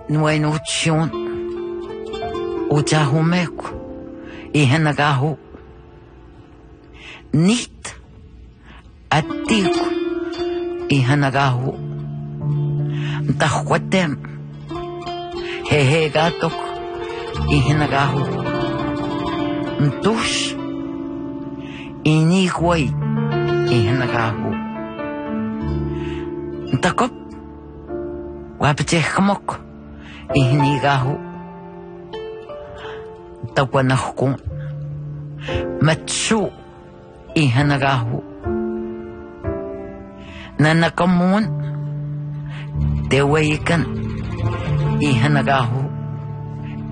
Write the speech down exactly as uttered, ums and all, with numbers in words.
nuenuchion uchahumeku ihenagahu nit atiku ihenagahu ntahuatem hehegatok ihenagahu ntush iniguay ihenagahu ntakop wapchehmok ihnigahu tawanahkun matsu ihenagahu nanakamun tewayikan ihenagahu